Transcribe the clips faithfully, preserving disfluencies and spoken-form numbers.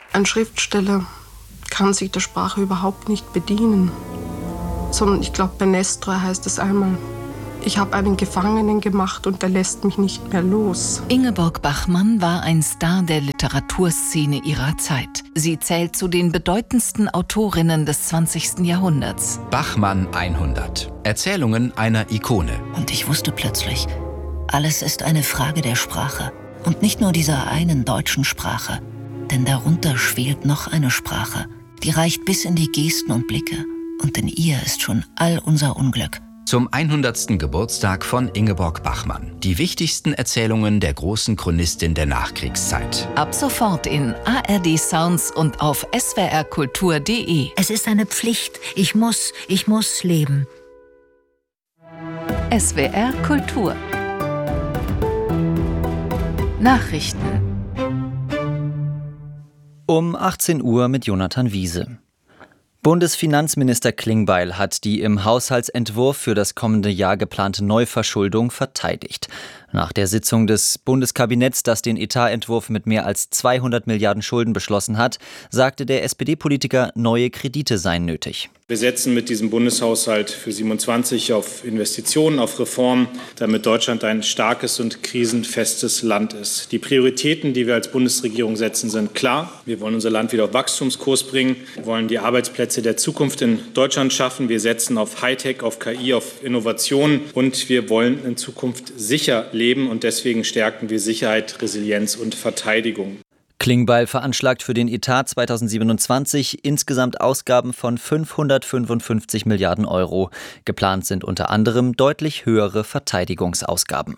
Ein Schriftsteller kann sich der Sprache überhaupt nicht bedienen, sondern ich glaube, bei Nestroy heißt es einmal: Ich habe einen Gefangenen gemacht und der lässt mich nicht mehr los. Ingeborg Bachmann war ein Star der Literaturszene ihrer Zeit. Sie zählt zu den bedeutendsten Autorinnen des zwanzigsten Jahrhunderts. Bachmann hundert. Erzählungen einer Ikone. Und ich wusste plötzlich, alles ist eine Frage der Sprache. Und nicht nur dieser einen deutschen Sprache. Denn darunter schwelt noch eine Sprache, die reicht bis in die Gesten und Blicke. Und in ihr ist schon all unser Unglück. Zum hundertsten Geburtstag von Ingeborg Bachmann. Die wichtigsten Erzählungen der großen Chronistin der Nachkriegszeit. Ab sofort in A R D Sounds und auf S W R Kultur punkt de. Es ist eine Pflicht. Ich muss, ich muss leben. S W R Kultur. Nachrichten. Um achtzehn Uhr mit Jonathan Wiese. Bundesfinanzminister Klingbeil hat die im Haushaltsentwurf für das kommende Jahr geplante Neuverschuldung verteidigt. Nach der Sitzung des Bundeskabinetts, das den Etatentwurf mit mehr als zweihundert Milliarden Schulden beschlossen hat, sagte der S P D-Politiker, neue Kredite seien nötig. Wir setzen mit diesem Bundeshaushalt für siebenundzwanzig auf Investitionen, auf Reformen, damit Deutschland ein starkes und krisenfestes Land ist. Die Prioritäten, die wir als Bundesregierung setzen, sind klar. Wir wollen unser Land wieder auf Wachstumskurs bringen. Wir wollen die Arbeitsplätze der Zukunft in Deutschland schaffen. Wir setzen auf Hightech, auf K I, auf Innovation und wir wollen in Zukunft sicher leben und deswegen stärken wir Sicherheit, Resilienz und Verteidigung. Klingbeil veranschlagt für den Etat zweitausendsiebenundzwanzig insgesamt Ausgaben von fünfhundertfünfundfünfzig Milliarden Euro. Geplant sind unter anderem deutlich höhere Verteidigungsausgaben.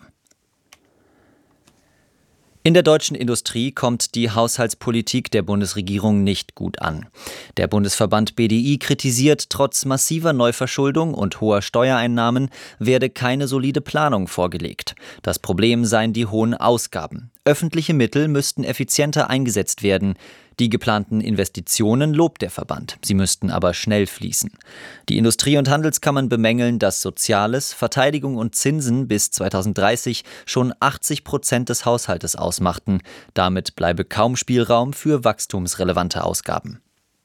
In der deutschen Industrie kommt die Haushaltspolitik der Bundesregierung nicht gut an. Der Bundesverband B D I kritisiert, trotz massiver Neuverschuldung und hoher Steuereinnahmen werde keine solide Planung vorgelegt. Das Problem seien die hohen Ausgaben. Öffentliche Mittel müssten effizienter eingesetzt werden. Die geplanten Investitionen lobt der Verband. Sie müssten aber schnell fließen. Die Industrie- und Handelskammern bemängeln, dass Soziales, Verteidigung und Zinsen bis zweitausenddreißig schon achtzig Prozent des Haushaltes ausmachten. Damit bleibe kaum Spielraum für wachstumsrelevante Ausgaben.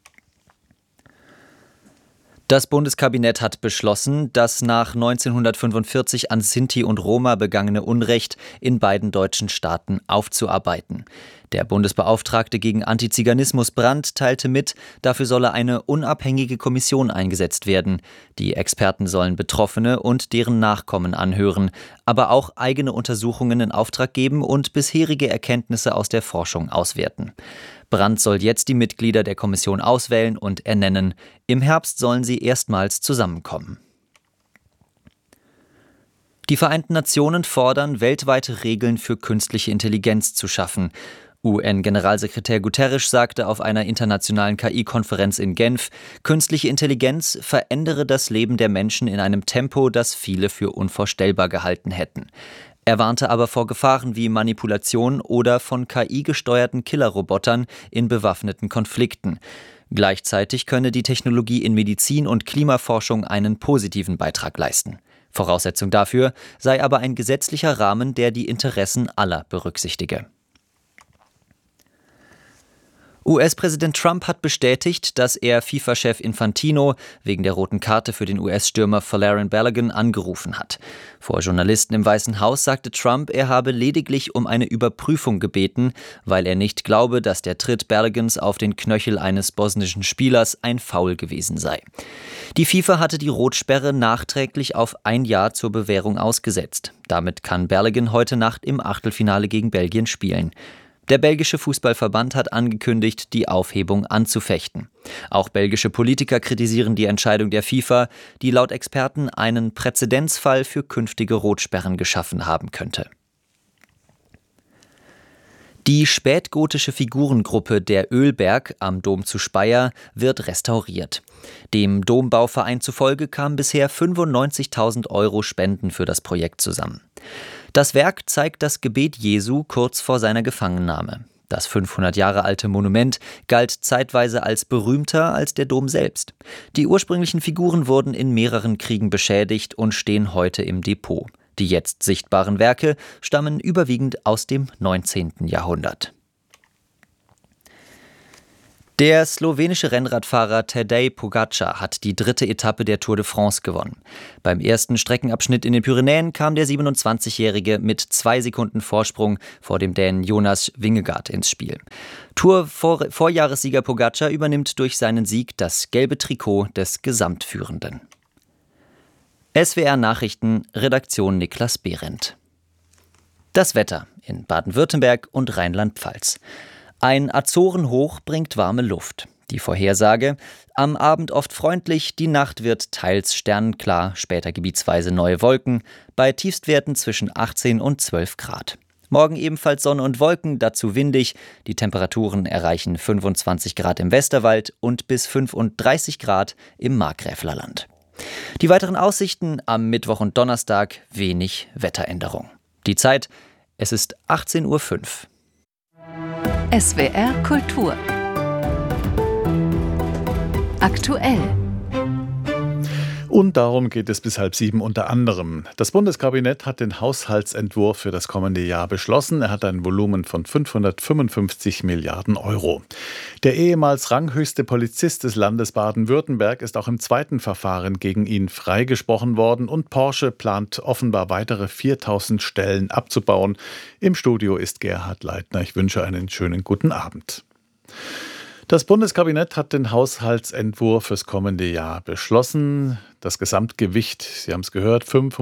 Das Bundeskabinett hat beschlossen, das nach neunzehnhundertfünfundvierzig an Sinti und Roma begangene Unrecht in beiden deutschen Staaten aufzuarbeiten. Der Bundesbeauftragte gegen Antiziganismus Brandt teilte mit, dafür solle eine unabhängige Kommission eingesetzt werden. Die Experten sollen Betroffene und deren Nachkommen anhören, aber auch eigene Untersuchungen in Auftrag geben und bisherige Erkenntnisse aus der Forschung auswerten. Brandt soll jetzt die Mitglieder der Kommission auswählen und ernennen. Im Herbst sollen sie erstmals zusammenkommen. Die Vereinten Nationen fordern, weltweite Regeln für künstliche Intelligenz zu schaffen. U N-Generalsekretär Guterres sagte auf einer internationalen K I-Konferenz in Genf, künstliche Intelligenz verändere das Leben der Menschen in einem Tempo, das viele für unvorstellbar gehalten hätten. Er warnte aber vor Gefahren wie Manipulation oder von K I gesteuerten Killerrobotern in bewaffneten Konflikten. Gleichzeitig könne die Technologie in Medizin und Klimaforschung einen positiven Beitrag leisten. Voraussetzung dafür sei aber ein gesetzlicher Rahmen, der die Interessen aller berücksichtige. U S-Präsident Trump hat bestätigt, dass er FIFA-Chef Infantino wegen der roten Karte für den U S-Stürmer Folarin Balogun angerufen hat. Vor Journalisten im Weißen Haus sagte Trump, er habe lediglich um eine Überprüfung gebeten, weil er nicht glaube, dass der Tritt Baloguns auf den Knöchel eines bosnischen Spielers ein Foul gewesen sei. Die FIFA hatte die Rotsperre nachträglich auf ein Jahr zur Bewährung ausgesetzt. Damit kann Balogun heute Nacht im Achtelfinale gegen Belgien spielen. Der belgische Fußballverband hat angekündigt, die Aufhebung anzufechten. Auch belgische Politiker kritisieren die Entscheidung der FIFA, die laut Experten einen Präzedenzfall für künftige Rotsperren geschaffen haben könnte. Die spätgotische Figurengruppe der Ölberg am Dom zu Speyer wird restauriert. Dem Dombauverein zufolge kamen bisher fünfundneunzigtausend Euro Spenden für das Projekt zusammen. Das Werk zeigt das Gebet Jesu kurz vor seiner Gefangennahme. Das fünfhundert Jahre alte Monument galt zeitweise als berühmter als der Dom selbst. Die ursprünglichen Figuren wurden in mehreren Kriegen beschädigt und stehen heute im Depot. Die jetzt sichtbaren Werke stammen überwiegend aus dem neunzehnten Jahrhundert. Der slowenische Rennradfahrer Tadej Pogačar hat die dritte Etappe der Tour de France gewonnen. Beim ersten Streckenabschnitt in den Pyrenäen kam der siebenundzwanzigjährige mit zwei Sekunden Vorsprung vor dem Dänen Jonas Vingegaard ins Spiel. Tour-Vorjahressieger Pogačar übernimmt durch seinen Sieg das gelbe Trikot des Gesamtführenden. S W R Nachrichten, Redaktion Niklas Behrendt. Das Wetter in Baden-Württemberg und Rheinland-Pfalz. Ein Azorenhoch bringt warme Luft. Die Vorhersage: am Abend oft freundlich, die Nacht wird teils sternenklar, später gebietsweise neue Wolken, bei Tiefstwerten zwischen achtzehn und zwölf Grad. Morgen ebenfalls Sonne und Wolken, dazu windig. Die Temperaturen erreichen fünfundzwanzig Grad im Westerwald und bis fünfunddreißig Grad im Markgräflerland. Die weiteren Aussichten: am Mittwoch und Donnerstag wenig Wetteränderung. Die Zeit: es ist achtzehn Uhr fünf. S W R Kultur. Aktuell. Und darum geht es bis halb sieben unter anderem. Das Bundeskabinett hat den Haushaltsentwurf für das kommende Jahr beschlossen. Er hat ein Volumen von fünfhundertfünfundfünfzig Milliarden Euro. Der ehemals ranghöchste Polizist des Landes Baden-Württemberg ist auch im zweiten Verfahren gegen ihn freigesprochen worden. Und Porsche plant offenbar weitere viertausend Stellen abzubauen. Im Studio ist Gerhard Leitner. Ich wünsche einen schönen guten Abend. Das Bundeskabinett hat den Haushaltsentwurf fürs kommende Jahr beschlossen. Das Gesamtgewicht, Sie haben es gehört,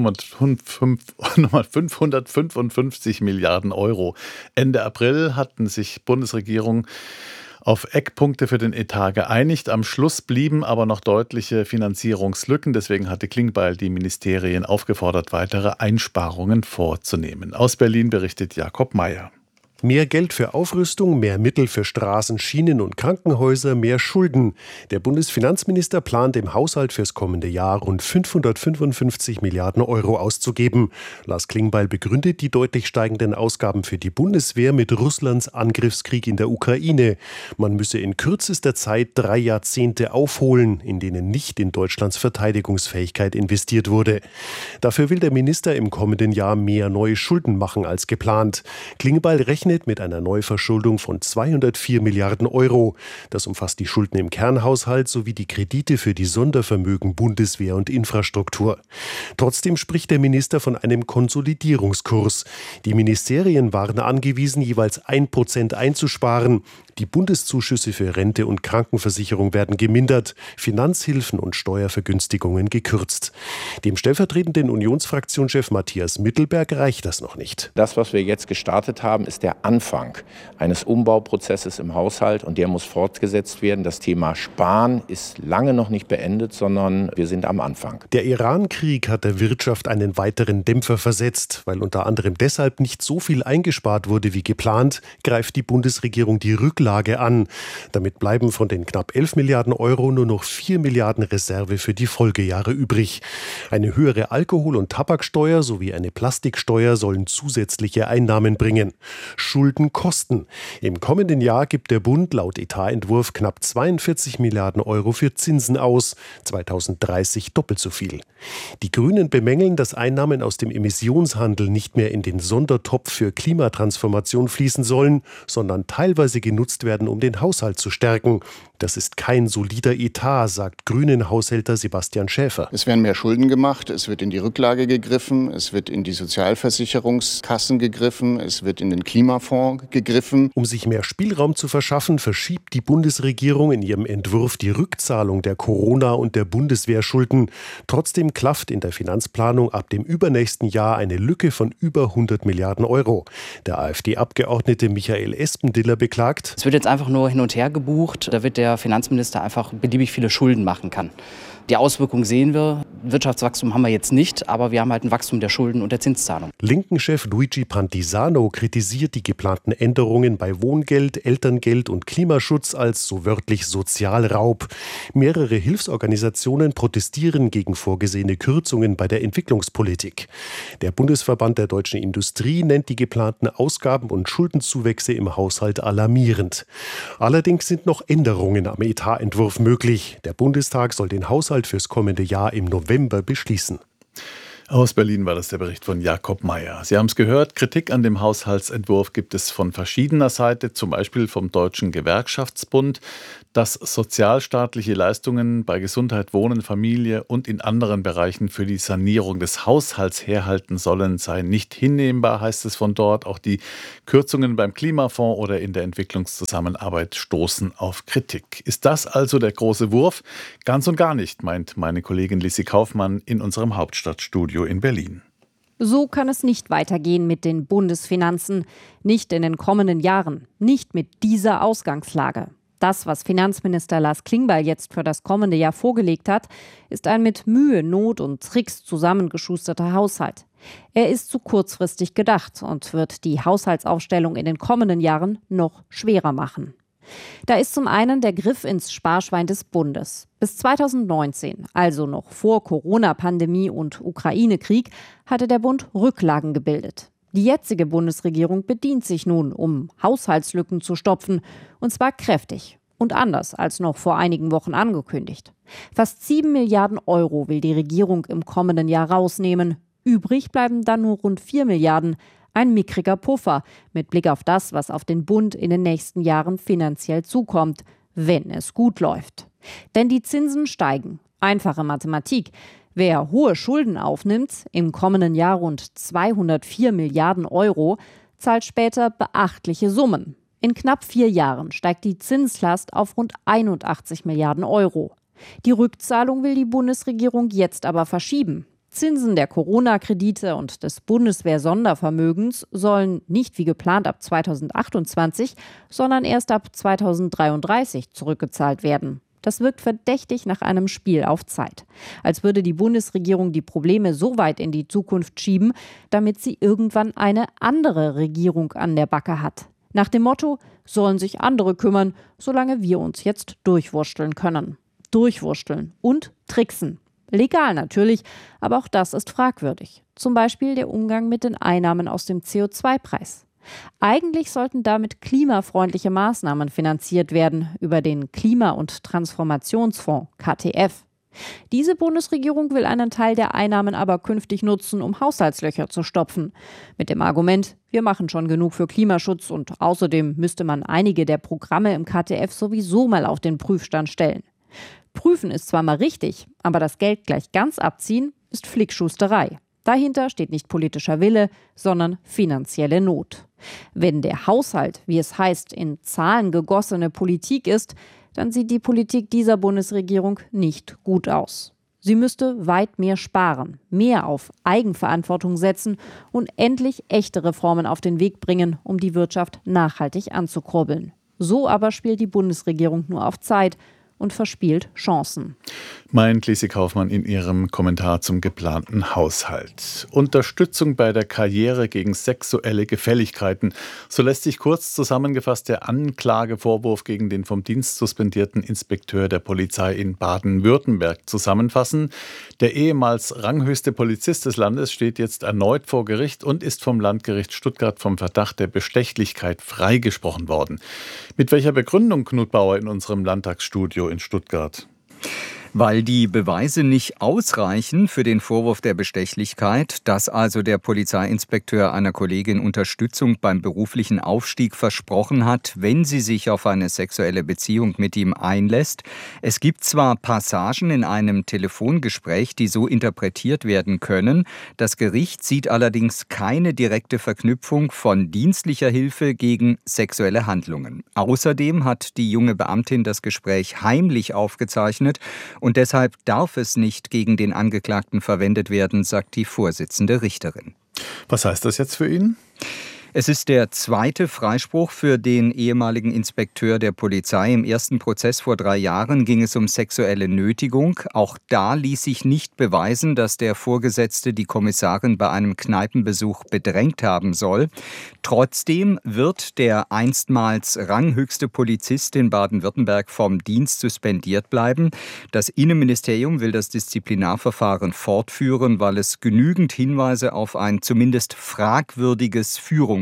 fünfhundertfünfundfünfzig Milliarden Euro. Ende April hatten sich Bundesregierung auf Eckpunkte für den Etat geeinigt. Am Schluss blieben aber noch deutliche Finanzierungslücken. Deswegen hatte Klingbeil die Ministerien aufgefordert, weitere Einsparungen vorzunehmen. Aus Berlin berichtet Jakob Mayer. Mehr Geld für Aufrüstung, mehr Mittel für Straßen, Schienen und Krankenhäuser, mehr Schulden. Der Bundesfinanzminister plant im Haushalt fürs kommende Jahr rund fünfhundertfünfundfünfzig Milliarden Euro auszugeben. Lars Klingbeil begründet die deutlich steigenden Ausgaben für die Bundeswehr mit Russlands Angriffskrieg in der Ukraine. Man müsse in kürzester Zeit drei Jahrzehnte aufholen, in denen nicht in Deutschlands Verteidigungsfähigkeit investiert wurde. Dafür will der Minister im kommenden Jahr mehr neue Schulden machen als geplant. Klingbeil rechnet mit einer Neuverschuldung von zweihundertvier Milliarden Euro. Das umfasst die Schulden im Kernhaushalt sowie die Kredite für die Sondervermögen Bundeswehr und Infrastruktur. Trotzdem spricht der Minister von einem Konsolidierungskurs. Die Ministerien waren angewiesen, jeweils ein Prozent einzusparen. Die Bundeszuschüsse für Rente und Krankenversicherung werden gemindert, Finanzhilfen und Steuervergünstigungen gekürzt. Dem stellvertretenden Unionsfraktionschef Matthias Mittelberg reicht das noch nicht. Das, was wir jetzt gestartet haben, ist der Anfang eines Umbauprozesses im Haushalt und der muss fortgesetzt werden. Das Thema Sparen ist lange noch nicht beendet, sondern wir sind am Anfang. Der Iran-Krieg hat der Wirtschaft einen weiteren Dämpfer versetzt. Weil unter anderem deshalb nicht so viel eingespart wurde wie geplant, greift die Bundesregierung die Rücklage an. Damit bleiben von den knapp elf Milliarden Euro nur noch vier Milliarden Reserve für die Folgejahre übrig. Eine höhere Alkohol- und Tabaksteuer sowie eine Plastiksteuer sollen zusätzliche Einnahmen bringen. Schulden kosten. Im kommenden Jahr gibt der Bund laut Etatentwurf knapp zweiundvierzig Milliarden Euro für Zinsen aus, zweitausenddreißig doppelt so viel. Die Grünen bemängeln, dass Einnahmen aus dem Emissionshandel nicht mehr in den Sondertopf für Klimatransformation fließen sollen, sondern teilweise genutzt werden, um den Haushalt zu stärken. Das ist kein solider Etat, sagt Grünen-Haushälter Sebastian Schäfer. Es werden mehr Schulden gemacht, es wird in die Rücklage gegriffen, es wird in die Sozialversicherungskassen gegriffen, es wird in den Klimafonds gegriffen. Um sich mehr Spielraum zu verschaffen, verschiebt die Bundesregierung in ihrem Entwurf die Rückzahlung der Corona- und der Bundeswehrschulden. Trotzdem klafft in der Finanzplanung ab dem übernächsten Jahr eine Lücke von über hundert Milliarden Euro. Der AfD-Abgeordnete Michael Espendiller beklagt: Es wird jetzt einfach nur hin und her gebucht. Da wird der Finanzminister einfach beliebig viele Schulden machen kann. Die Auswirkungen sehen wir. Wirtschaftswachstum haben wir jetzt nicht, aber wir haben halt ein Wachstum der Schulden und der Zinszahlung. Linken-Chef Luigi Pantisano kritisiert die geplanten Änderungen bei Wohngeld, Elterngeld und Klimaschutz als so wörtlich Sozialraub. Mehrere Hilfsorganisationen protestieren gegen vorgesehene Kürzungen bei der Entwicklungspolitik. Der Bundesverband der deutschen Industrie nennt die geplanten Ausgaben- und Schuldenzuwächse im Haushalt alarmierend. Allerdings sind noch Änderungen am Etatentwurf möglich. Der Bundestag soll den Haushalt fürs kommende Jahr im November beschließen. Aus Berlin war das der Bericht von Jakob Mayer. Sie haben es gehört, Kritik an dem Haushaltsentwurf gibt es von verschiedener Seite, zum Beispiel vom Deutschen Gewerkschaftsbund. Dass sozialstaatliche Leistungen bei Gesundheit, Wohnen, Familie und in anderen Bereichen für die Sanierung des Haushalts herhalten sollen, sei nicht hinnehmbar, heißt es von dort. Auch die Kürzungen beim Klimafonds oder in der Entwicklungszusammenarbeit stoßen auf Kritik. Ist das also der große Wurf? Ganz und gar nicht, meint meine Kollegin Lissi Kaufmann in unserem Hauptstadtstudio in Berlin. So kann es nicht weitergehen mit den Bundesfinanzen. Nicht in den kommenden Jahren. Nicht mit dieser Ausgangslage. Das, was Finanzminister Lars Klingbeil jetzt für das kommende Jahr vorgelegt hat, ist ein mit Mühe, Not und Tricks zusammengeschusterter Haushalt. Er ist zu kurzfristig gedacht und wird die Haushaltsaufstellung in den kommenden Jahren noch schwerer machen. Da ist zum einen der Griff ins Sparschwein des Bundes. Bis zweitausendneunzehn, also noch vor Corona-Pandemie und Ukraine-Krieg, hatte der Bund Rücklagen gebildet. Die jetzige Bundesregierung bedient sich nun, um Haushaltslücken zu stopfen, und zwar kräftig und anders als noch vor einigen Wochen angekündigt. Fast sieben Milliarden Euro will die Regierung im kommenden Jahr rausnehmen. Übrig bleiben dann nur rund vier Milliarden, ein mickriger Puffer mit Blick auf das, was auf den Bund in den nächsten Jahren finanziell zukommt, wenn es gut läuft. Denn die Zinsen steigen. Einfache Mathematik. Wer hohe Schulden aufnimmt, im kommenden Jahr rund zweihundertvier Milliarden Euro, zahlt später beachtliche Summen. In knapp vier Jahren steigt die Zinslast auf rund einundachtzig Milliarden Euro. Die Rückzahlung will die Bundesregierung jetzt aber verschieben. Zinsen der Corona-Kredite und des Bundeswehr-Sondervermögens sollen nicht wie geplant ab zweitausendachtundzwanzig, sondern erst ab zweitausenddreiunddreißig zurückgezahlt werden. Das wirkt verdächtig nach einem Spiel auf Zeit. Als würde die Bundesregierung die Probleme so weit in die Zukunft schieben, damit sie irgendwann eine andere Regierung an der Backe hat. Nach dem Motto, sollen sich andere kümmern, solange wir uns jetzt durchwursteln können. Durchwursteln und tricksen. Legal natürlich, aber auch das ist fragwürdig. Zum Beispiel der Umgang mit den Einnahmen aus dem C O zwei Preis. Eigentlich sollten damit klimafreundliche Maßnahmen finanziert werden über den Klima- und Transformationsfonds K T F. Diese Bundesregierung will einen Teil der Einnahmen aber künftig nutzen, um Haushaltslöcher zu stopfen. Mit dem Argument, wir machen schon genug für Klimaschutz und außerdem müsste man einige der Programme im K T F sowieso mal auf den Prüfstand stellen. Prüfen ist zwar mal richtig, aber das Geld gleich ganz abziehen ist Flickschusterei. Dahinter steht nicht politischer Wille, sondern finanzielle Not. Wenn der Haushalt, wie es heißt, in Zahlen gegossene Politik ist, dann sieht die Politik dieser Bundesregierung nicht gut aus. Sie müsste weit mehr sparen, mehr auf Eigenverantwortung setzen und endlich echte Reformen auf den Weg bringen, um die Wirtschaft nachhaltig anzukurbeln. So aber spielt die Bundesregierung nur auf Zeit und verspielt Chancen. Meint Lissi Kaufmann in ihrem Kommentar zum geplanten Haushalt. Unterstützung bei der Karriere gegen sexuelle Gefälligkeiten. So lässt sich kurz zusammengefasst der Anklagevorwurf gegen den vom Dienst suspendierten Inspekteur der Polizei in Baden-Württemberg zusammenfassen. Der ehemals ranghöchste Polizist des Landes steht jetzt erneut vor Gericht und ist vom Landgericht Stuttgart vom Verdacht der Bestechlichkeit freigesprochen worden. Mit welcher Begründung, Knut Bauer, in unserem Landtagsstudio in Stuttgart? Weil die Beweise nicht ausreichen für den Vorwurf der Bestechlichkeit, dass also der Polizeiinspekteur einer Kollegin Unterstützung beim beruflichen Aufstieg versprochen hat, wenn sie sich auf eine sexuelle Beziehung mit ihm einlässt. Es gibt zwar Passagen in einem Telefongespräch, die so interpretiert werden können. Das Gericht sieht allerdings keine direkte Verknüpfung von dienstlicher Hilfe gegen sexuelle Handlungen. Außerdem hat die junge Beamtin das Gespräch heimlich aufgezeichnet und deshalb darf es nicht gegen den Angeklagten verwendet werden, sagt die Vorsitzende Richterin. Was heißt das jetzt für ihn? Es ist der zweite Freispruch für den ehemaligen Inspekteur der Polizei. Im ersten Prozess vor drei Jahren ging es um sexuelle Nötigung. Auch da ließ sich nicht beweisen, dass der Vorgesetzte die Kommissarin bei einem Kneipenbesuch bedrängt haben soll. Trotzdem wird der einstmals ranghöchste Polizist in Baden-Württemberg vom Dienst suspendiert bleiben. Das Innenministerium will das Disziplinarverfahren fortführen, weil es genügend Hinweise auf ein zumindest fragwürdiges Führungsverhalten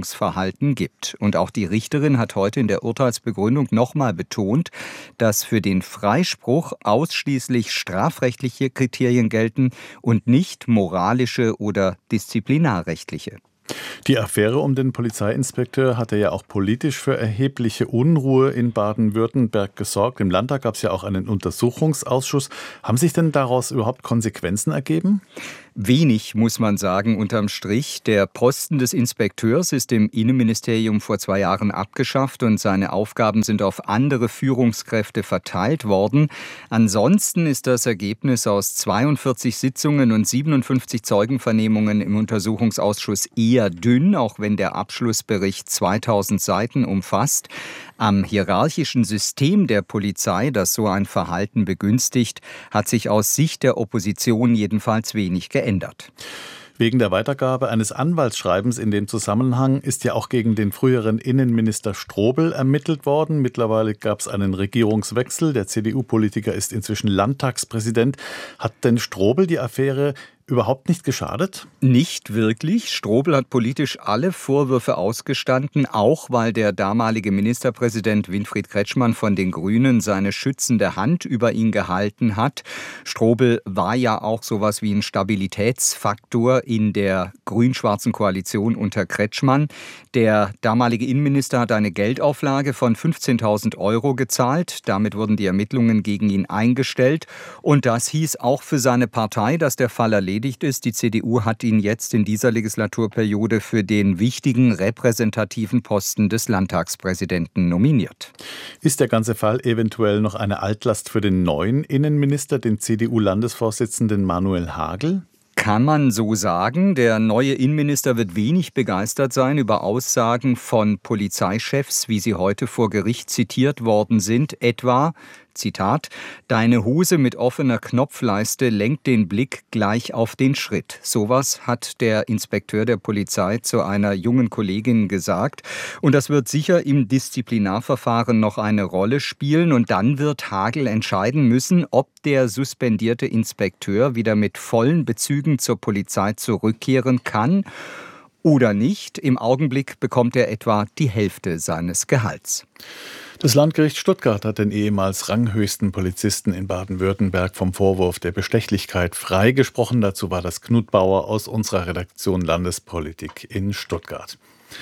Führungsverhalten gibt. Und auch die Richterin hat heute in der Urteilsbegründung nochmal betont, dass für den Freispruch ausschließlich strafrechtliche Kriterien gelten und nicht moralische oder disziplinarrechtliche. Die Affäre um den Polizeiinspekteur hatte ja auch politisch für erhebliche Unruhe in Baden-Württemberg gesorgt. Im Landtag gab es ja auch einen Untersuchungsausschuss. Haben sich denn daraus überhaupt Konsequenzen ergeben? Wenig, muss man sagen, unterm Strich. Der Posten des Inspekteurs ist im Innenministerium vor zwei Jahren abgeschafft und seine Aufgaben sind auf andere Führungskräfte verteilt worden. Ansonsten ist das Ergebnis aus zweiundvierzig Sitzungen und siebenundfünfzig Zeugenvernehmungen im Untersuchungsausschuss eher dünn, auch wenn der Abschlussbericht zweitausend Seiten umfasst. Am hierarchischen System der Polizei, das so ein Verhalten begünstigt, hat sich aus Sicht der Opposition jedenfalls wenig geändert. Wegen der Weitergabe eines Anwaltsschreibens in dem Zusammenhang ist ja auch gegen den früheren Innenminister Strobel ermittelt worden. Mittlerweile gab es einen Regierungswechsel. Der C D U-Politiker ist inzwischen Landtagspräsident. Hat denn Strobel die Affäre überhaupt nicht geschadet? Nicht wirklich. Strobel hat politisch alle Vorwürfe ausgestanden, auch weil der damalige Ministerpräsident Winfried Kretschmann von den Grünen seine schützende Hand über ihn gehalten hat. Strobel war ja auch sowas wie ein Stabilitätsfaktor in der grün-schwarzen Koalition unter Kretschmann. Der damalige Innenminister hat eine Geldauflage von fünfzehntausend Euro gezahlt. Damit wurden die Ermittlungen gegen ihn eingestellt. Und das hieß auch für seine Partei, dass der Fall erledigt ist. Die C D U hat ihn jetzt in dieser Legislaturperiode für den wichtigen repräsentativen Posten des Landtagspräsidenten nominiert. Ist der ganze Fall eventuell noch eine Altlast für den neuen Innenminister, den C D U-Landesvorsitzenden Manuel Hagel? Kann man so sagen. Der neue Innenminister wird wenig begeistert sein über Aussagen von Polizeichefs, wie sie heute vor Gericht zitiert worden sind, etwa Zitat, deine Hose mit offener Knopfleiste lenkt den Blick gleich auf den Schritt. Sowas hat der Inspekteur der Polizei zu einer jungen Kollegin gesagt. Und das wird sicher im Disziplinarverfahren noch eine Rolle spielen. Und dann wird Hagel entscheiden müssen, ob der suspendierte Inspekteur wieder mit vollen Bezügen zur Polizei zurückkehren kann oder nicht. Im Augenblick bekommt er etwa die Hälfte seines Gehalts. Das Landgericht Stuttgart hat den ehemals ranghöchsten Polizisten in Baden-Württemberg vom Vorwurf der Bestechlichkeit freigesprochen. Dazu war das Knut Bauer aus unserer Redaktion Landespolitik in Stuttgart.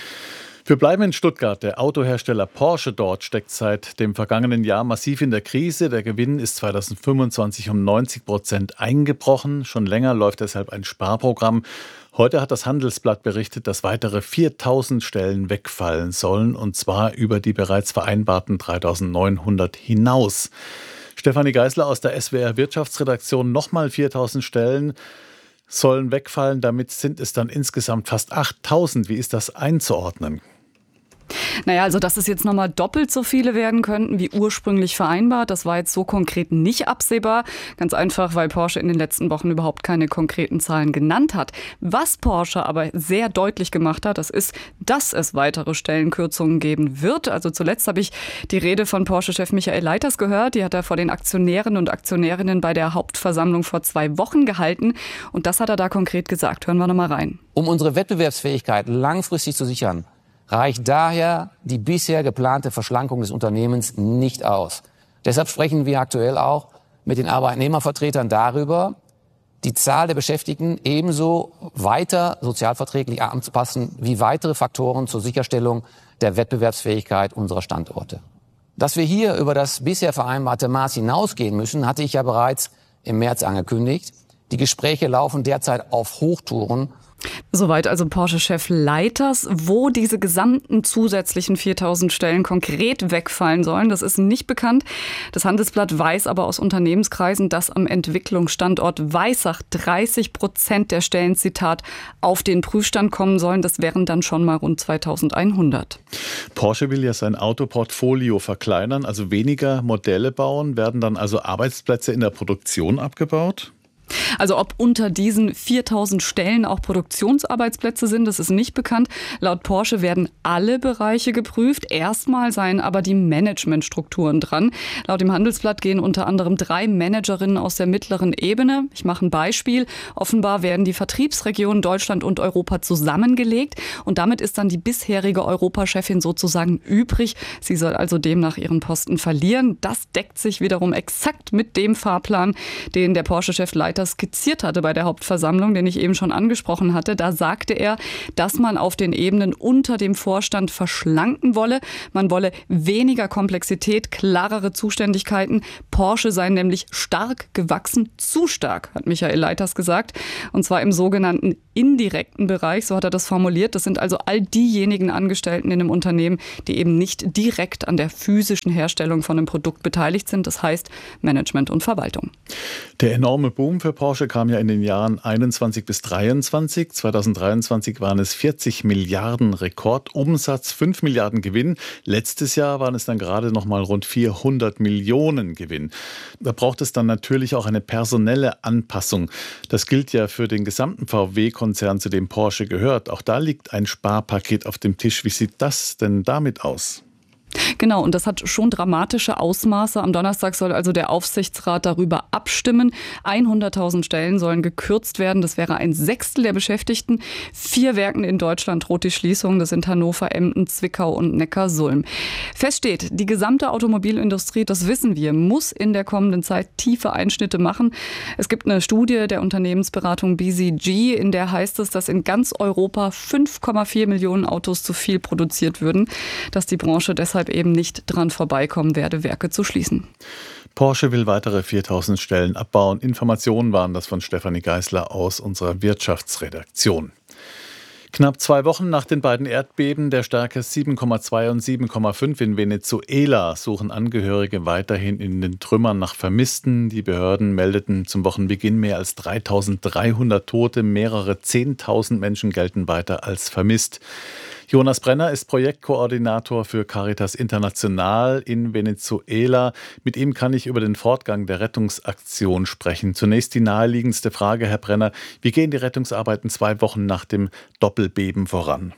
Wir bleiben in Stuttgart. Der Autohersteller Porsche dort steckt seit dem vergangenen Jahr massiv in der Krise. Der Gewinn ist zweitausendfünfundzwanzig um neunzig Prozent eingebrochen. Schon länger läuft deshalb ein Sparprogramm. Heute hat das Handelsblatt berichtet, dass weitere viertausend Stellen wegfallen sollen, und zwar über die bereits vereinbarten dreitausendneunhundert hinaus. Stefanie Geisler aus der S W R Wirtschaftsredaktion, nochmal viertausend Stellen sollen wegfallen. Damit sind es dann insgesamt fast achttausend. Wie ist das einzuordnen? Naja, also dass es jetzt nochmal doppelt so viele werden könnten wie ursprünglich vereinbart, das war jetzt so konkret nicht absehbar. Ganz einfach, weil Porsche in den letzten Wochen überhaupt keine konkreten Zahlen genannt hat. Was Porsche aber sehr deutlich gemacht hat, das ist, dass es weitere Stellenkürzungen geben wird. Also zuletzt habe ich die Rede von Porsche-Chef Michael Leiters gehört. Die hat er vor den Aktionären und Aktionärinnen bei der Hauptversammlung vor zwei Wochen gehalten. Und das hat er da konkret gesagt. Hören wir nochmal rein. Um unsere Wettbewerbsfähigkeit langfristig zu sichern, reicht daher die bisher geplante Verschlankung des Unternehmens nicht aus. Deshalb sprechen wir aktuell auch mit den Arbeitnehmervertretern darüber, die Zahl der Beschäftigten ebenso weiter sozialverträglich anzupassen wie weitere Faktoren zur Sicherstellung der Wettbewerbsfähigkeit unserer Standorte. Dass wir hier über das bisher vereinbarte Maß hinausgehen müssen, hatte ich ja bereits im März angekündigt. Die Gespräche laufen derzeit auf Hochtouren. Soweit also Porsche-Chef Leiters. Wo diese gesamten zusätzlichen viertausend Stellen konkret wegfallen sollen, das ist nicht bekannt. Das Handelsblatt weiß aber aus Unternehmenskreisen, dass am Entwicklungsstandort Weissach dreißig Prozent der Stellen, Zitat, auf den Prüfstand kommen sollen. Das wären dann schon mal rund zweitausendeinhundert. Porsche will ja sein Autoportfolio verkleinern, also weniger Modelle bauen. Werden dann also Arbeitsplätze in der Produktion abgebaut? Also ob unter diesen viertausend Stellen auch Produktionsarbeitsplätze sind, das ist nicht bekannt. Laut Porsche werden alle Bereiche geprüft. Erstmal seien aber die Managementstrukturen dran. Laut dem Handelsblatt gehen unter anderem drei Managerinnen aus der mittleren Ebene. Ich mache ein Beispiel. Offenbar werden die Vertriebsregionen Deutschland und Europa zusammengelegt und damit ist dann die bisherige Europachefin sozusagen übrig. Sie soll also demnach ihren Posten verlieren. Das deckt sich wiederum exakt mit dem Fahrplan, den der Porsche-Chef Leiter skizziert hatte bei der Hauptversammlung, den ich eben schon angesprochen hatte. Da sagte er, dass man auf den Ebenen unter dem Vorstand verschlanken wolle. Man wolle weniger Komplexität, klarere Zuständigkeiten. Porsche sei nämlich stark gewachsen, zu stark, hat Michael Leiters gesagt. Und zwar im sogenannten indirekten Bereich, so hat er das formuliert. Das sind also all diejenigen Angestellten in einem Unternehmen, die eben nicht direkt an der physischen Herstellung von einem Produkt beteiligt sind. Das heißt Management und Verwaltung. Der enorme Boom für Porsche kam ja in den Jahren einundzwanzig bis dreiundzwanzig. zweitausenddreiundzwanzig waren es vierzig Milliarden Rekordumsatz, fünf Milliarden Gewinn. Letztes Jahr waren es dann gerade noch mal rund vierhundert Millionen Gewinn. Da braucht es dann natürlich auch eine personelle Anpassung. Das gilt ja für den gesamten V W-Konzern, zu dem Porsche gehört. Auch da liegt ein Sparpaket auf dem Tisch. Wie sieht das denn damit aus? Genau, und das hat schon dramatische Ausmaße. Am Donnerstag soll also der Aufsichtsrat darüber abstimmen. hunderttausend Stellen sollen gekürzt werden. Das wäre ein Sechstel der Beschäftigten. Vier Werken in Deutschland droht die Schließung. Das sind Hannover, Emden, Zwickau und Neckarsulm. Fest steht, die gesamte Automobilindustrie, das wissen wir, muss in der kommenden Zeit tiefe Einschnitte machen. Es gibt eine Studie der Unternehmensberatung B C G, in der heißt es, dass in ganz Europa fünf Komma vier Millionen Autos zu viel produziert würden, dass die Branche deshalb eben nicht dran vorbeikommen werde, Werke zu schließen. Porsche will weitere viertausend Stellen abbauen. Informationen waren das von Stefanie Geisler aus unserer Wirtschaftsredaktion. Knapp zwei Wochen nach den beiden Erdbeben der Stärke sieben Komma zwei und sieben Komma fünf in Venezuela suchen Angehörige weiterhin in den Trümmern nach Vermissten. Die Behörden meldeten zum Wochenbeginn mehr als dreitausenddreihundert Tote. Mehrere zehntausend Menschen gelten weiter als vermisst. Jonas Brenner ist Projektkoordinator für Caritas International in Venezuela. Mit ihm kann ich über den Fortgang der Rettungsaktion sprechen. Zunächst die naheliegendste Frage, Herr Brenner. Wie gehen die Rettungsarbeiten zwei Wochen nach dem Doppelbeben voran?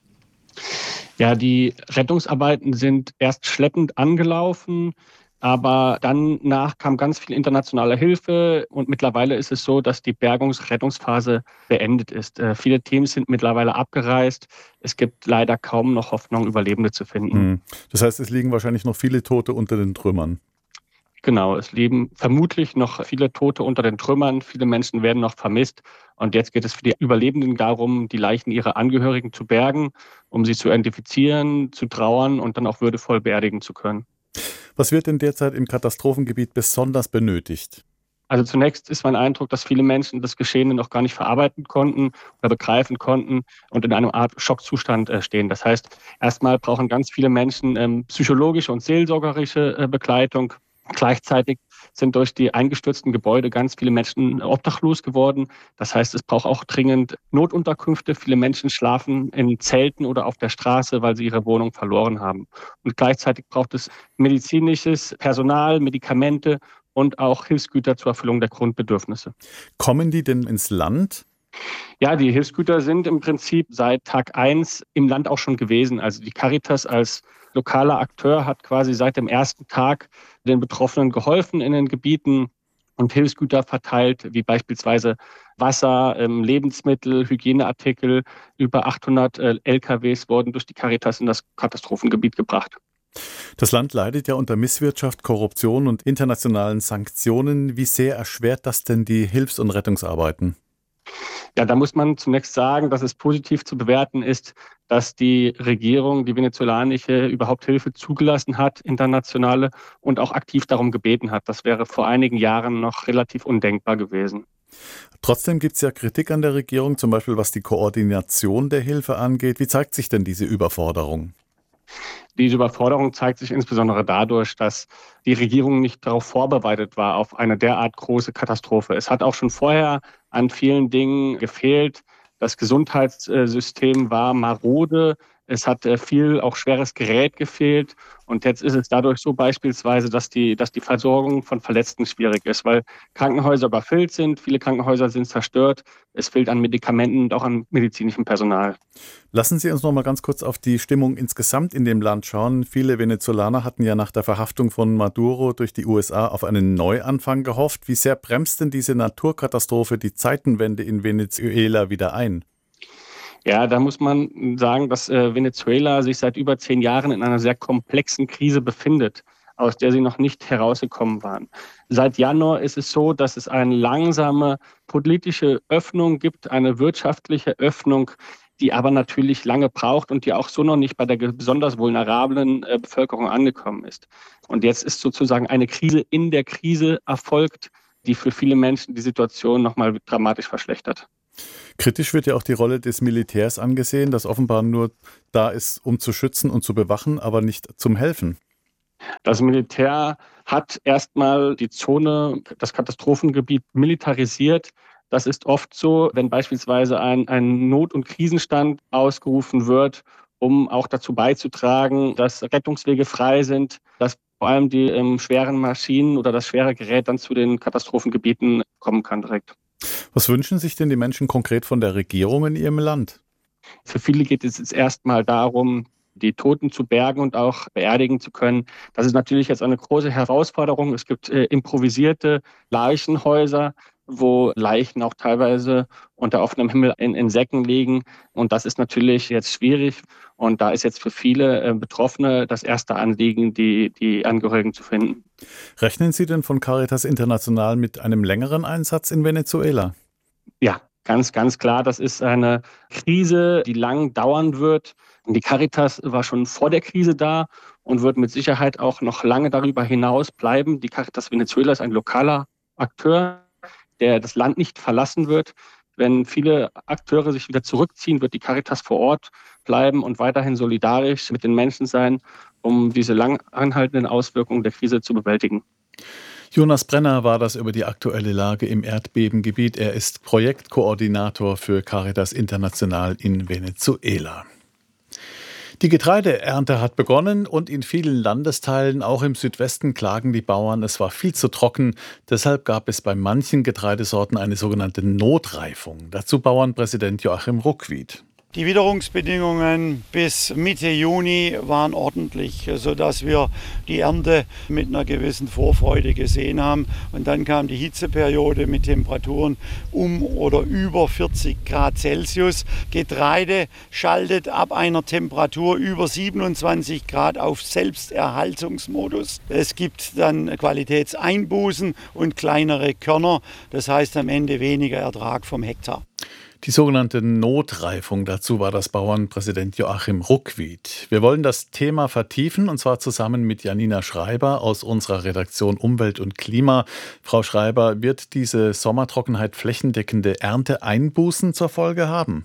Ja, die Rettungsarbeiten sind erst schleppend angelaufen. Aber danach kam ganz viel internationale Hilfe und mittlerweile ist es so, dass die Bergungs-Rettungsphase beendet ist. Äh, viele Teams sind mittlerweile abgereist. Es gibt leider kaum noch Hoffnung, Überlebende zu finden. Das heißt, es liegen wahrscheinlich noch viele Tote unter den Trümmern. Genau, es liegen vermutlich noch viele Tote unter den Trümmern. Viele Menschen werden noch vermisst. Und jetzt geht es für die Überlebenden darum, die Leichen ihrer Angehörigen zu bergen, um sie zu identifizieren, zu trauern und dann auch würdevoll beerdigen zu können. Was wird denn derzeit im Katastrophengebiet besonders benötigt? Also zunächst ist mein Eindruck, dass viele Menschen das Geschehene noch gar nicht verarbeiten konnten oder begreifen konnten und in einer Art Schockzustand stehen. Das heißt, erstmal brauchen ganz viele Menschen ähm, psychologische und seelsorgerische äh, Begleitung. Gleichzeitig sind durch die eingestürzten Gebäude ganz viele Menschen obdachlos geworden. Das heißt, es braucht auch dringend Notunterkünfte. Viele Menschen schlafen in Zelten oder auf der Straße, weil sie ihre Wohnung verloren haben. Und gleichzeitig braucht es medizinisches Personal, Medikamente und auch Hilfsgüter zur Erfüllung der Grundbedürfnisse. Kommen die denn ins Land? Ja, die Hilfsgüter sind im Prinzip seit Tag eins im Land auch schon gewesen. Also die Caritas als lokaler Akteur hat quasi seit dem ersten Tag den Betroffenen geholfen in den Gebieten und Hilfsgüter verteilt, wie beispielsweise Wasser, Lebensmittel, Hygieneartikel. Über achthundert L K Ws wurden durch die Caritas in das Katastrophengebiet gebracht. Das Land leidet ja unter Misswirtschaft, Korruption und internationalen Sanktionen. Wie sehr erschwert das denn die Hilfs- und Rettungsarbeiten? Ja, da muss man zunächst sagen, dass es positiv zu bewerten ist, dass die Regierung, die venezolanische, überhaupt Hilfe zugelassen hat, internationale, und auch aktiv darum gebeten hat. Das wäre vor einigen Jahren noch relativ undenkbar gewesen. Trotzdem gibt es ja Kritik an der Regierung, zum Beispiel was die Koordination der Hilfe angeht. Wie zeigt sich denn diese Überforderung? Diese Überforderung zeigt sich insbesondere dadurch, dass die Regierung nicht darauf vorbereitet war, auf eine derart große Katastrophe. Es hat auch schon vorher an vielen Dingen gefehlt. Das Gesundheitssystem war marode. Es hat äh, viel auch schweres Gerät gefehlt. Und jetzt ist es dadurch so beispielsweise, dass die, dass die Versorgung von Verletzten schwierig ist, weil Krankenhäuser überfüllt sind, viele Krankenhäuser sind zerstört. Es fehlt an Medikamenten und auch an medizinischem Personal. Lassen Sie uns noch mal ganz kurz auf die Stimmung insgesamt in dem Land schauen. Viele Venezolaner hatten ja nach der Verhaftung von Maduro durch die U S A auf einen Neuanfang gehofft. Wie sehr bremst denn diese Naturkatastrophe die Zeitenwende in Venezuela wieder ein? Ja, da muss man sagen, dass äh, Venezuela sich seit über zehn Jahren in einer sehr komplexen Krise befindet, aus der sie noch nicht herausgekommen waren. Seit Januar ist es so, dass es eine langsame politische Öffnung gibt, eine wirtschaftliche Öffnung, die aber natürlich lange braucht und die auch so noch nicht bei der besonders vulnerablen äh, Bevölkerung angekommen ist. Und jetzt ist sozusagen eine Krise in der Krise erfolgt, die für viele Menschen die Situation noch mal dramatisch verschlechtert. Kritisch wird ja auch die Rolle des Militärs angesehen, das offenbar nur da ist, um zu schützen und zu bewachen, aber nicht zum Helfen. Das Militär hat erstmal die Zone, das Katastrophengebiet militarisiert. Das ist oft so, wenn beispielsweise ein, ein Not- und Krisenstand ausgerufen wird, um auch dazu beizutragen, dass Rettungswege frei sind, dass vor allem die ähm, schweren Maschinen oder das schwere Gerät dann zu den Katastrophengebieten kommen kann direkt. Was wünschen sich denn die Menschen konkret von der Regierung in ihrem Land? Für viele geht es jetzt erstmal darum, die Toten zu bergen und auch beerdigen zu können. Das ist natürlich jetzt eine große Herausforderung. Es gibt äh, improvisierte Leichenhäuser, wo Leichen auch teilweise unter offenem Himmel in, in Säcken liegen. Und das ist natürlich jetzt schwierig. Und da ist jetzt für viele äh, Betroffene das erste Anliegen, die, die Angehörigen zu finden. Rechnen Sie denn von Caritas International mit einem längeren Einsatz in Venezuela? Ja, ganz, ganz klar. Das ist eine Krise, die lang dauern wird. Und die Caritas war schon vor der Krise da und wird mit Sicherheit auch noch lange darüber hinaus bleiben. Die Caritas Venezuela ist ein lokaler Akteur, der das Land nicht verlassen wird. Wenn viele Akteure sich wieder zurückziehen, wird die Caritas vor Ort bleiben und weiterhin solidarisch mit den Menschen sein, um diese lang anhaltenden Auswirkungen der Krise zu bewältigen. Jonas Brenner war das über die aktuelle Lage im Erdbebengebiet. Er ist Projektkoordinator für Caritas International in Venezuela. Die Getreideernte hat begonnen und in vielen Landesteilen, auch im Südwesten, klagen die Bauern, es war viel zu trocken. Deshalb gab es bei manchen Getreidesorten eine sogenannte Notreifung. Dazu Bauernpräsident Joachim Ruckwied. Die Witterungsbedingungen bis Mitte Juni waren ordentlich, sodass wir die Ernte mit einer gewissen Vorfreude gesehen haben. Und dann kam die Hitzeperiode mit Temperaturen um oder über vierzig Grad Celsius. Getreide schaltet ab einer Temperatur über siebenundzwanzig Grad auf Selbsterhaltungsmodus. Es gibt dann Qualitätseinbußen und kleinere Körner, das heißt am Ende weniger Ertrag vom Hektar. Die sogenannte Notreifung, dazu war das Bauernpräsident Joachim Ruckwied. Wir wollen das Thema vertiefen und zwar zusammen mit Janina Schreiber aus unserer Redaktion Umwelt und Klima. Frau Schreiber, wird diese Sommertrockenheit flächendeckende Ernteeinbußen zur Folge haben?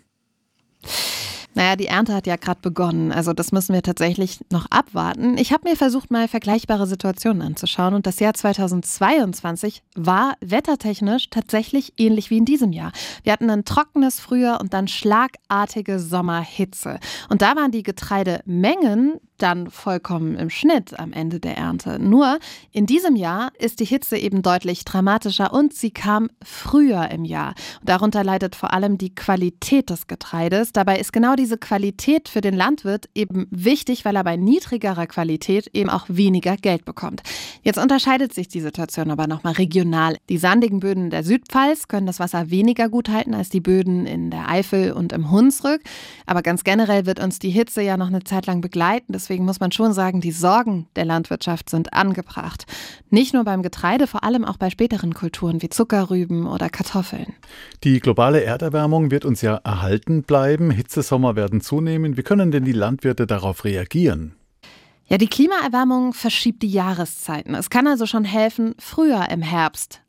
Naja, die Ernte hat ja gerade begonnen, also das müssen wir tatsächlich noch abwarten. Ich habe mir versucht, mal vergleichbare Situationen anzuschauen und das Jahr zweitausendzweiundzwanzig war wettertechnisch tatsächlich ähnlich wie in diesem Jahr. Wir hatten ein trockenes Frühjahr und dann schlagartige Sommerhitze. Und da waren die Getreidemengen dann vollkommen im Schnitt am Ende der Ernte. Nur in diesem Jahr ist die Hitze eben deutlich dramatischer und sie kam früher im Jahr. Und darunter leidet vor allem die Qualität des Getreides. Dabei ist genau diese Qualität für den Landwirt eben wichtig, weil er bei niedrigerer Qualität eben auch weniger Geld bekommt. Jetzt unterscheidet sich die Situation aber nochmal regional. Die sandigen Böden der Südpfalz können das Wasser weniger gut halten als die Böden in der Eifel und im Hunsrück. Aber ganz generell wird uns die Hitze ja noch eine Zeit lang begleiten. Deswegen muss man schon sagen, die Sorgen der Landwirtschaft sind angebracht. Nicht nur beim Getreide, vor allem auch bei späteren Kulturen wie Zuckerrüben oder Kartoffeln. Die globale Erderwärmung wird uns ja erhalten bleiben. Hitzesommer werden zunehmen. Wie können denn die Landwirte darauf reagieren? Ja, die Klimaerwärmung verschiebt die Jahreszeiten. Es kann also schon helfen, früher im Herbst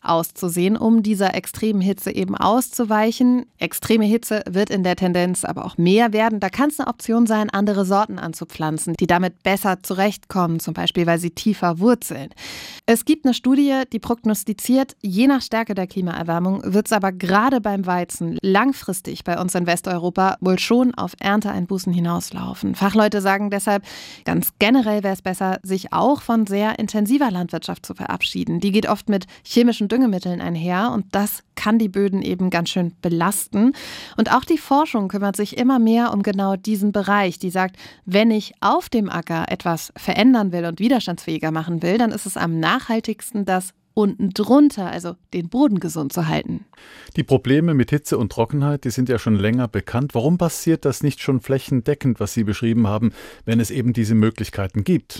auszusehen, um dieser extremen Hitze eben auszuweichen. Extreme Hitze wird in der Tendenz aber auch mehr werden. Da kann es eine Option sein, andere Sorten anzupflanzen, die damit besser zurechtkommen, zum Beispiel, weil sie tiefer wurzeln. Es gibt eine Studie, die prognostiziert, je nach Stärke der Klimaerwärmung wird es aber gerade beim Weizen langfristig bei uns in Westeuropa wohl schon auf Ernteeinbußen hinauslaufen. Fachleute sagen deshalb, ganz generell wäre es besser, sich auch von sehr intensiver Landwirtschaft zu verabschieden. Die geht oft mit chemischen Düngemitteln einher und das kann die Böden eben ganz schön belasten. Und auch die Forschung kümmert sich immer mehr um genau diesen Bereich. Die sagt, wenn ich auf dem Acker etwas verändern will und widerstandsfähiger machen will, dann ist es am nachhaltigsten, das unten drunter, also den Boden gesund zu halten. Die Probleme mit Hitze und Trockenheit, die sind ja schon länger bekannt. Warum passiert das nicht schon flächendeckend, was Sie beschrieben haben, wenn es eben diese Möglichkeiten gibt?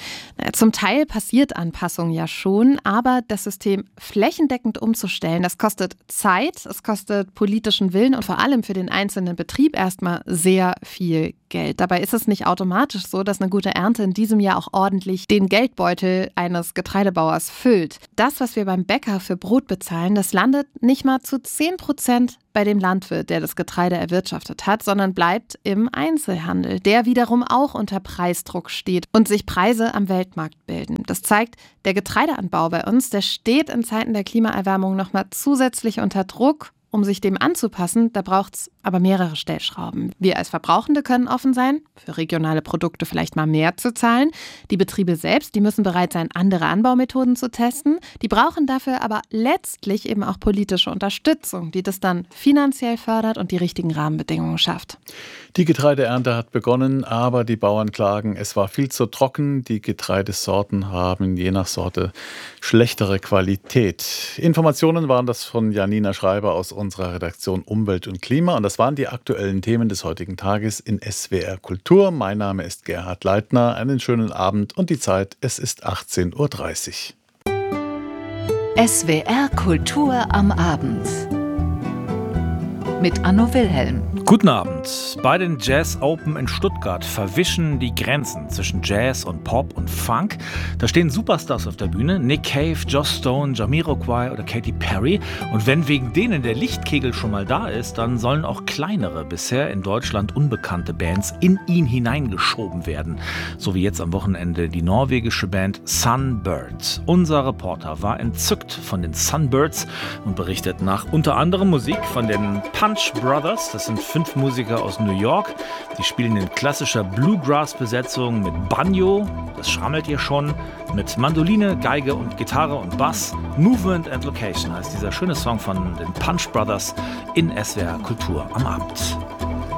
Zum Teil passiert Anpassung ja schon, aber das System flächendeckend umzustellen, das kostet Zeit, es kostet politischen Willen und vor allem für den einzelnen Betrieb erstmal sehr viel Geld. Dabei ist es nicht automatisch so, dass eine gute Ernte in diesem Jahr auch ordentlich den Geldbeutel eines Getreidebauers füllt. Das, was wir beim Bäcker für Brot bezahlen, das landet nicht mal zu zehn Prozent bei dem Landwirt, der das Getreide erwirtschaftet hat, sondern bleibt im Einzelhandel, der wiederum auch unter Preisdruck steht und sich Preise am Weltmarkt bilden. Das zeigt, der Getreideanbau bei uns, der steht in Zeiten der Klimaerwärmung nochmal zusätzlich unter Druck. Um sich dem anzupassen, da braucht es aber mehrere Stellschrauben. Wir als Verbrauchende können offen sein, für regionale Produkte vielleicht mal mehr zu zahlen. Die Betriebe selbst, die müssen bereit sein, andere Anbaumethoden zu testen. Die brauchen dafür aber letztlich eben auch politische Unterstützung, die das dann finanziell fördert und die richtigen Rahmenbedingungen schafft. Die Getreideernte hat begonnen, aber die Bauern klagen, es war viel zu trocken. Die Getreidesorten haben je nach Sorte schlechtere Qualität. Informationen waren das von Janina Schreiber aus unserer Redaktion Umwelt und Klima. Und das waren die aktuellen Themen des heutigen Tages in S W R Kultur. Mein Name ist Gerhard Leitner. Einen schönen Abend und die Zeit, es ist achtzehn Uhr dreißig. S W R Kultur am Abend mit Anno Wilhelm. Guten Abend. Bei den Jazz Open in Stuttgart verwischen die Grenzen zwischen Jazz und Pop und Funk. Da stehen Superstars auf der Bühne, Nick Cave, Joss Stone, Jamiroquai oder Katy Perry. Und wenn wegen denen der Lichtkegel schon mal da ist, dann sollen auch kleinere, bisher in Deutschland unbekannte Bands in ihn hineingeschoben werden. So wie jetzt am Wochenende die norwegische Band Sunbirds. Unser Reporter war entzückt von den Sunbirds und berichtet nach unter anderem Musik von den Punch Brothers. Das sind fünf Musiker aus New York. Die spielen in klassischer Bluegrass-Besetzung mit Banjo, das schrammelt ihr schon, mit Mandoline, Geige und Gitarre und Bass. Movement and Location heißt dieser schöne Song von den Punch Brothers in S W R Kultur am Abend.